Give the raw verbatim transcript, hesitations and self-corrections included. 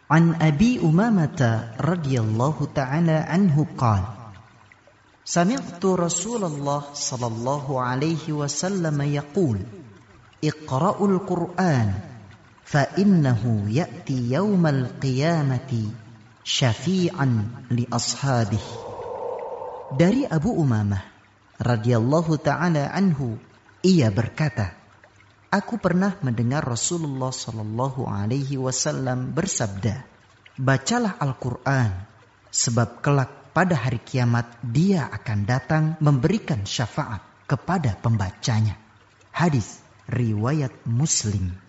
An Abi Umamah radhiyallahu ta'ala anhu qala Sami'tu Rasulullah sallallahu alaihi wasallam yaqul Iqra'ul Qur'an fa innahu ya'ti yawmal qiyamati syafi'an li ashabihi. Dari Abu Umamah radhiyallahu ta'ala anhu, ia berkata, aku pernah mendengar Rasulullah sallallahu alaihi wasallam bersabda, bacalah Al-Quran, sebab kelak pada hari kiamat dia akan datang memberikan syafaat kepada pembacanya. Hadis riwayat Muslim.